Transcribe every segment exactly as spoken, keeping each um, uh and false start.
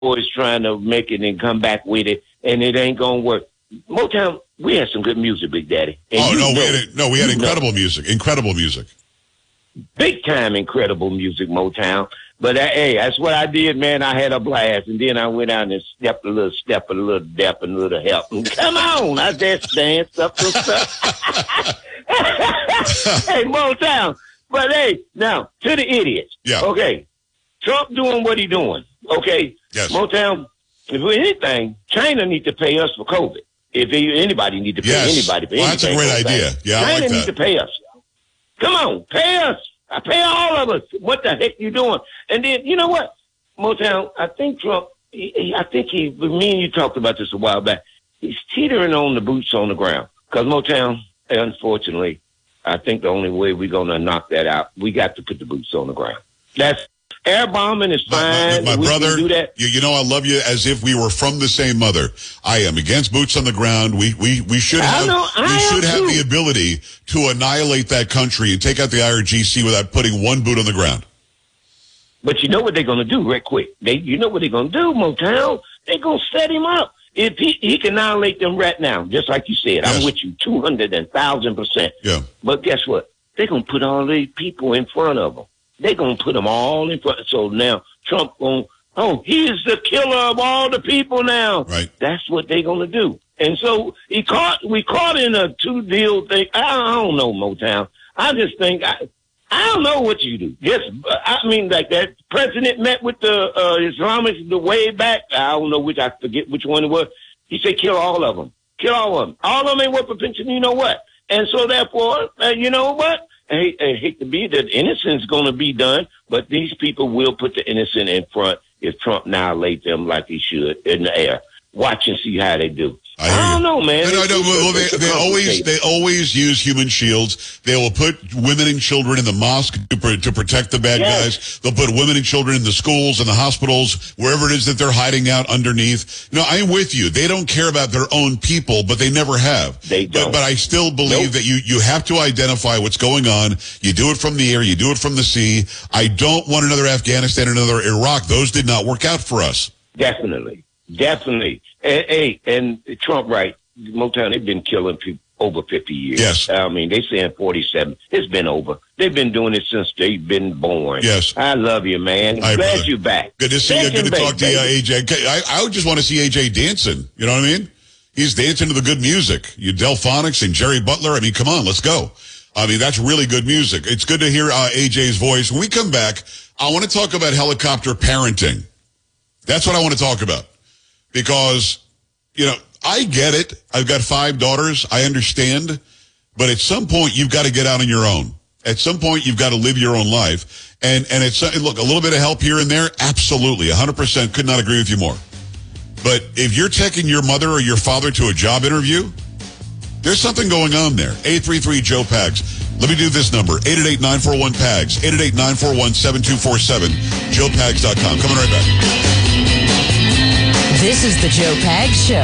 boys trying to make it and come back with it, and it ain't gonna work. Motown, we had some good music, Big Daddy. And oh no, know, we had no, we had incredible know. music, incredible music, big time incredible music, Motown. But uh, hey, that's what I did, man. I had a blast, and then I went out and stepped a little step, a little dep, and a little help. And come on, I just danced up to stuff. Hey, Motown. But hey, now to the idiots. Yeah. Okay, Trump doing what he doing. Okay. Yes. Motown. If anything, China need to pay us for COVID. If anybody need to pay yes. anybody for well, anything, that's a great idea. Yeah, China I like that. need to pay us. Come on, pay us. I pay all of us. What the heck you doing? And then, you know what, Motown, I think Trump, he, he, I think he, me and you talked about this a while back, he's teetering on the boots on the ground. Because Motown, unfortunately, I think the only way we're going to knock that out, we got to put the boots on the ground. That's, air bombing is fine. My, my, my we brother, can do that. You, you know, I love you as if we were from the same mother. I am against boots on the ground. We we, we should have know, we should have too. the ability to annihilate that country and take out the I R G C without putting one boot on the ground. But you know what they're going to do, right quick. They, you know what they're going to do, Motown. They're going to set him up. If he, he can annihilate them right now, just like you said. Yes. I'm with you, two hundred and thousand percent. Yeah. But guess what? They're going to put all these people in front of them. They're going to put them all in front. So now Trump going, oh, he's the killer of all the people now. Right. That's what they're going to do. And so he caught, we caught in a two deal thing. I, I don't know, Motown. I just think, I, I don't know what you do. Just, I mean, like that president met with the uh, Islamists the way back. I don't know which, I forget which one it was. He said, kill all of them. Kill all of them. All of them ain't worth a pension. You know what? And so therefore, uh, you know what? I hate, I hate to be that innocent's going to be done, but these people will put the innocent in front if Trump annihilate them like he should in the air. Watch and see how they do. I, I don't know, man. No, no, no, well, they, they always they always use human shields. They will put women and children in the mosque to, to protect the bad yes. guys. They'll put women and children in the schools and the hospitals, wherever it is that they're hiding out underneath. No, I'm with you. They don't care about their own people, but they never have. They don't. But, but I still believe nope. that you, you have to identify what's going on. You do it from the air. You do it from the sea. I don't want another Afghanistan, another Iraq. Those did not work out for us. Definitely. Definitely. Hey, and Trump, right, Motown, they've been killing people over fifty years. Yes. I mean, they saying forty-seven. It's been over. They've been doing it since they've been born. Yes. I love you, man. Hi, Glad brother. you're back. Good to see Back you. Good to back, talk to you, uh, A J. I, I would just want to see A J dancing. You know what I mean? He's dancing to the good music. You Delphonics and Jerry Butler. I mean, come on, let's go. I mean, that's really good music. It's good to hear uh, A J's voice. When we come back, I want to talk about helicopter parenting. That's what I want to talk about. Because, you know, I get it. I've got five daughters. I understand. But at some point, you've got to get out on your own. At some point, you've got to live your own life. And, and it's, look, a little bit of help here and there. Absolutely. one hundred percent could not agree with you more. But if you're taking your mother or your father to a job interview, there's something going on there. eight three three Joe Pags. Let me do this number. eight eight eight, nine four one, P A G S. eight eight eight, nine four one, seven two four seven. joe pags dot com. Coming right back. This is the Joe Pags Show.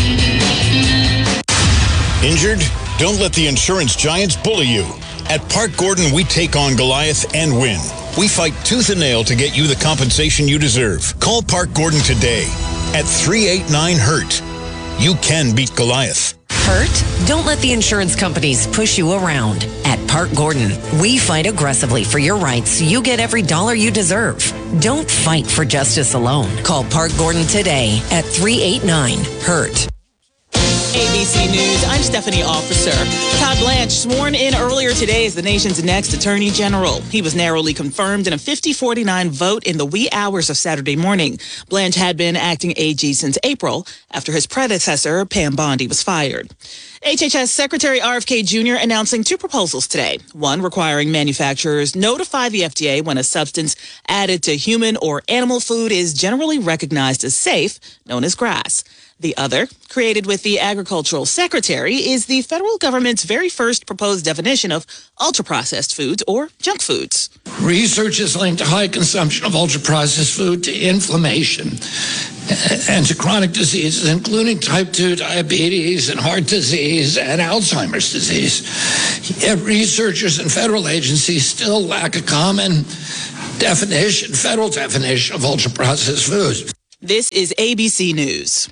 Injured? Don't let the insurance giants bully you. At Park Gordon, we take on Goliath and win. We fight tooth and nail to get you the compensation you deserve. Call Park Gordon today at three eight nine, hurt. You can beat Goliath. Hurt? Don't let the insurance companies push you around. At Park Gordon, we fight aggressively for your rights so you get every dollar you deserve. Don't fight for justice alone. Call Park Gordon today at three eight nine, hurt. A B C News, I'm Stephanie Officer. Todd Blanche sworn in earlier today as the nation's next Attorney General. He was narrowly confirmed in a fifty forty-nine vote in the wee hours of Saturday morning. Blanche had been acting A G since April after his predecessor, Pam Bondi, was fired. H H S Secretary R F K Junior announcing two proposals today. One requiring manufacturers notify the F D A when a substance added to human or animal food is generally recognized as safe, known as GRAS. The other, created with the Agricultural Secretary, is the federal government's very first proposed definition of ultra-processed foods or junk foods. Research has linked high consumption of ultra-processed food to inflammation and to chronic diseases, including type two diabetes and heart disease and Alzheimer's disease. Yet researchers and federal agencies still lack a common definition, federal definition of ultra-processed foods. This is A B C News.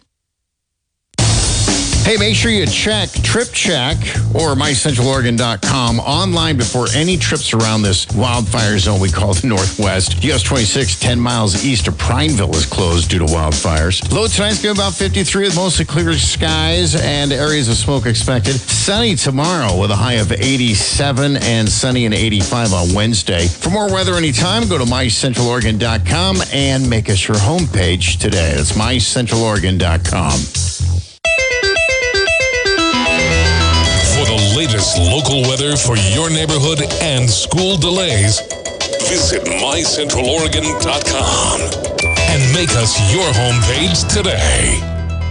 Hey, make sure you check TripCheck or my central oregon dot com online before any trips around this wildfire zone we call the Northwest. U S twenty-six, ten miles east of Prineville, is closed due to wildfires. Low tonight's going to be about fifty-three with mostly clear skies and areas of smoke expected. Sunny tomorrow with a high of eighty-seven and sunny and eighty-five on Wednesday. For more weather anytime, go to my central oregon dot com and make us your homepage today. That's my central oregon dot com. Latest local weather for your neighborhood and school delays, visit my central oregon dot com and make us your homepage today.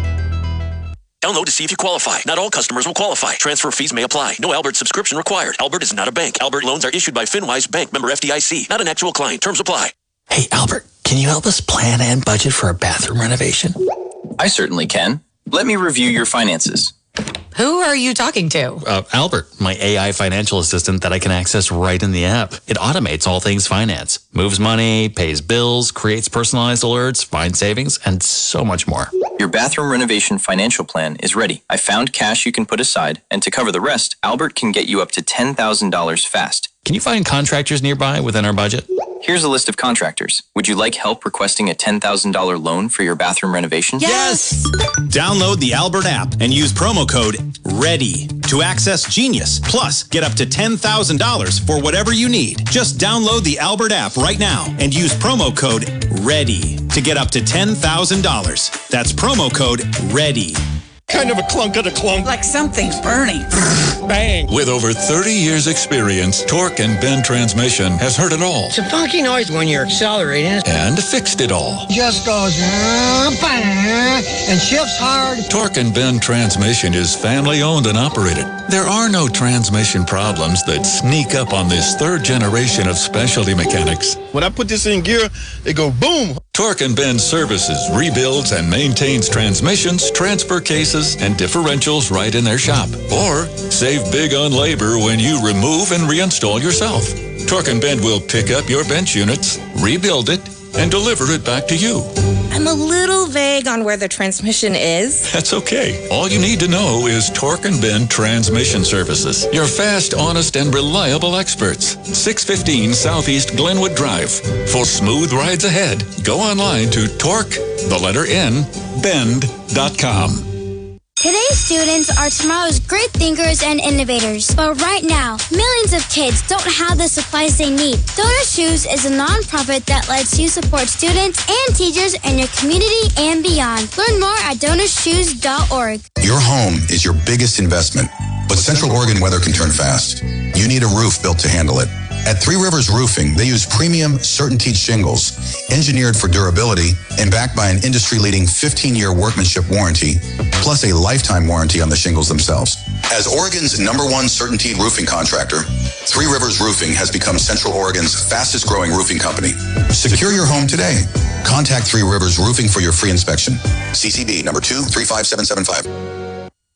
Download to see if you qualify. Not all customers will qualify. Transfer fees may apply. No Albert subscription required. Albert is not a bank. Albert loans are issued by FinWise Bank, member F D I C. Not an actual client. Terms apply. Hey, Albert, can you help us plan and budget for a bathroom renovation? I certainly can. Let me review your finances. Who are you talking to? Uh, Albert, my A I financial assistant that I can access right in the app. It automates all things finance, moves money, pays bills, creates personalized alerts, finds savings, and so much more. Your bathroom renovation financial plan is ready. I found cash you can put aside, and to cover the rest, Albert can get you up to ten thousand dollars fast. Can you find contractors nearby within our budget? Here's a list of contractors. Would you like help requesting a ten thousand dollars loan for your bathroom renovation? Yes! Download the Albert app and use promo code READY to access Genius. Plus, get up to ten thousand dollars for whatever you need. Just download the Albert app right now and use promo code READY to get up to ten thousand dollars. That's promo code READY. Kind of a clunk of the clunk. Like something's burning. Bang. With over thirty years experience, Torque and Bend Transmission has heard it all. It's a funky noise when you're accelerating. And fixed it all. Just goes uh, bang, and shifts hard. Torque and Bend Transmission is family owned and operated. There are no transmission problems that sneak up on this third generation of specialty mechanics. When I put this in gear, it go boom. Torque and Bend services, rebuilds, and maintains transmissions, transfer cases, and differentials right in their shop. Or save big on labor when you remove and reinstall yourself. Torque and Bend will pick up your bench units, rebuild it, and deliver it back to you. I'm a little vague on where the transmission is. That's okay. All you need to know is Torque and Bend Transmission Services. Your fast, honest, and reliable experts. six fifteen Southeast Glenwood Drive. For smooth rides ahead, go online to Torque, the letter N, bend dot com. Today's students are tomorrow's great thinkers and innovators. But right now, millions of kids don't have the supplies they need. Donor Shoes is a nonprofit that lets you support students and teachers in your community and beyond. Learn more at donor shoes dot org. Your home is your biggest investment, but Central Oregon weather can turn fast. You need a roof built to handle it. At Three Rivers Roofing, they use premium CertainTeed shingles, engineered for durability and backed by an industry-leading fifteen-year workmanship warranty, plus a lifetime warranty on the shingles themselves. As Oregon's number one CertainTeed roofing contractor, Three Rivers Roofing has become Central Oregon's fastest-growing roofing company. Secure your home today. Contact Three Rivers Roofing for your free inspection. C C B number two three five seven seven five.